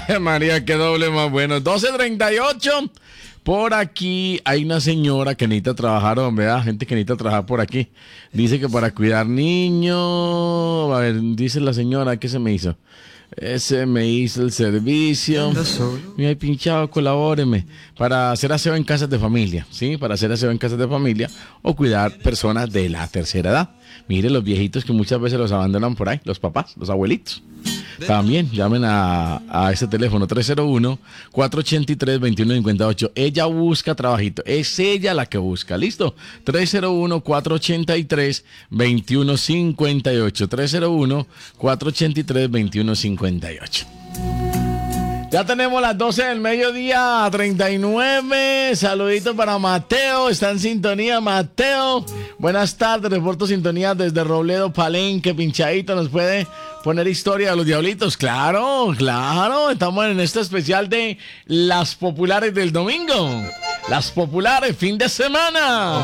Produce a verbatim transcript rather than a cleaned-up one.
Ay, María, qué doble más bueno. doce treinta y ocho. Por aquí hay una señora que necesita trabajar, hombre, ¿verdad? Gente que necesita trabajar por aquí. Dice que para cuidar niños. A ver, dice la señora, ¿qué se me hizo? Ese me hizo el servicio. Me he pinchado, colabóreme. Para hacer aseo en casas de familia, ¿sí? Para hacer aseo en casas de familia o cuidar personas de la tercera edad. Mire, los viejitos que muchas veces los abandonan por ahí, los papás, los abuelitos. También llamen a, a ese teléfono tres cero uno, cuatro ochenta y tres, veintiuno cincuenta y ocho. Ella busca trabajito, es ella la que busca, ¿listo? tres cero uno, cuatro ochenta y tres, veintiuno cincuenta y ocho. tres cero uno, cuatro ochenta y tres, veintiuno cincuenta y ocho. Ya tenemos las doce del mediodía, treinta y nueve. Saludito para Mateo, está en sintonía, Mateo. Buenas tardes, reporto sintonía desde Robledo, Palenque, pinchadito. ¿Nos puede poner historia de los Diablitos? Claro, claro, estamos en este especial de las populares del domingo. Las populares, fin de semana.